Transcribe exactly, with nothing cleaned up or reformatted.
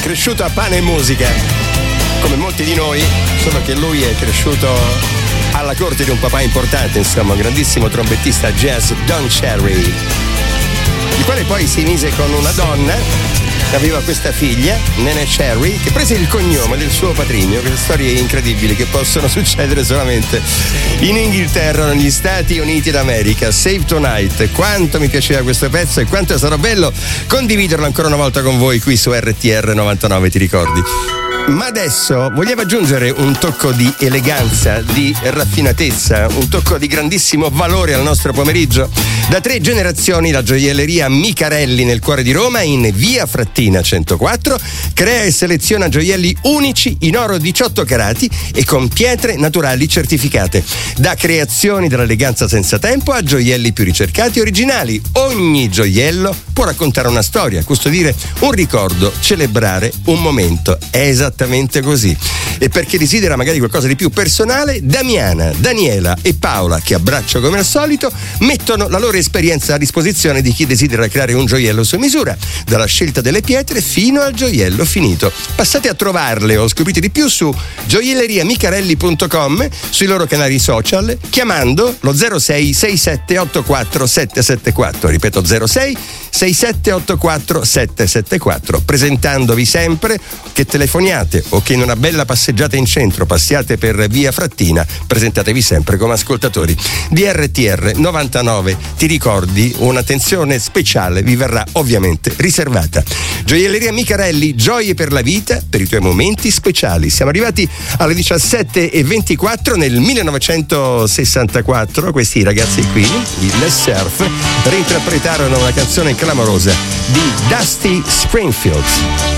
cresciuto a pane e musica, come molti di noi, solo che lui è cresciuto alla corte di un papà importante, insomma, un grandissimo trombettista jazz, Don Cherry, il quale poi si mise con una donna, aveva questa figlia, Nene Cherry, che prese il cognome del suo patrigno. Queste storie incredibili che possono succedere solamente in Inghilterra, negli Stati Uniti d'America. Save Tonight, quanto mi piaceva questo pezzo e quanto sarà bello condividerlo ancora una volta con voi qui su R T R novantanove, ti ricordi? Ma adesso vogliamo aggiungere un tocco di eleganza, di raffinatezza, un tocco di grandissimo valore al nostro pomeriggio. Da tre generazioni la gioielleria Micarelli nel cuore di Roma, in via Frattina centoquattro, crea e seleziona gioielli unici in oro diciotto carati e con pietre naturali certificate. Da creazioni dell'eleganza senza tempo a gioielli più ricercati e originali. Ogni gioiello può raccontare una storia, custodire un ricordo, celebrare un momento. È esattamente così. E per chi desidera magari qualcosa di più personale, Damiana, Daniela e Paola, che abbraccio come al solito, mettono la loro esperienza a disposizione di chi desidera creare un gioiello su misura, dalla scelta delle pietre fino al gioiello finito. Passate a trovarle o scoprite di più su gioielleria micarelli punto com, sui loro canali social, chiamando lo zero sei sei sette otto quattro sette sette quattro, ripeto zero sei sei sette otto quattro sette sette quattro, presentandovi sempre che telefoniate o che in una bella passeggiata in centro passiate per via Frattina, presentatevi sempre come ascoltatori di R T R novantanove. Ti ricordi, un'attenzione speciale vi verrà ovviamente riservata. Gioielleria Micarelli, gioie per la vita, per i tuoi momenti speciali. Siamo arrivati alle diciassette e ventiquattro nel millenovecentosessantaquattro. Questi ragazzi qui, i Les Surf, reinterpretarono una canzone clamorosa di Dusty Springfield.